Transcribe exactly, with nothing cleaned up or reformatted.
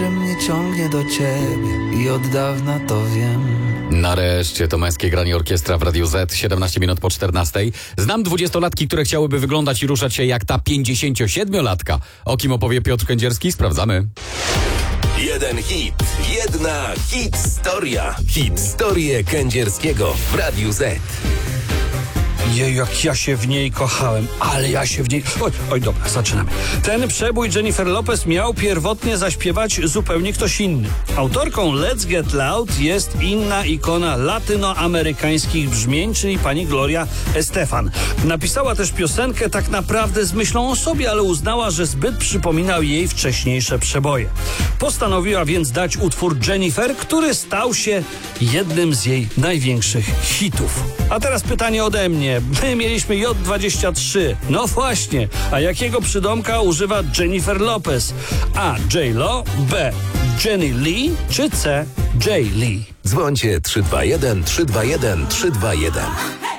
że mnie ciągnie do ciebie i od dawna to wiem. Nareszcie to męskie granie orkiestra w Radiu Z, siedemnaście minut po czternastej. Znam dwudziestolatki, które chciałyby wyglądać i ruszać się jak ta pięćdziesięciosiedmiolatka. O kim opowie Piotr Kędzierski? Sprawdzamy. Jeden hit, jedna hit-storia. Hit-storię Kędzierskiego w Radiu Z. Jej, jak ja się w niej kochałem, ale ja się w niej... Oj, oj, dobra, zaczynamy. Ten przebój Jennifer Lopez miał pierwotnie zaśpiewać zupełnie ktoś inny. Autorką Let's Get Loud jest inna ikona latynoamerykańskich brzmień, czyli pani Gloria Estefan. Napisała też piosenkę tak naprawdę z myślą o sobie, ale uznała, że zbyt przypominał jej wcześniejsze przeboje. Postanowiła więc dać utwór Jennifer, który stał się jednym z jej największych hitów. A teraz pytanie ode mnie. My mieliśmy J dwadzieścia trzy. No właśnie. A jakiego przydomka używa Jennifer Lopez? A. J-Lo, B. Jenny Lee, czy C. J. Lee? Dzwońcie trzy dwa jeden, trzy dwa jeden, trzy dwa jeden.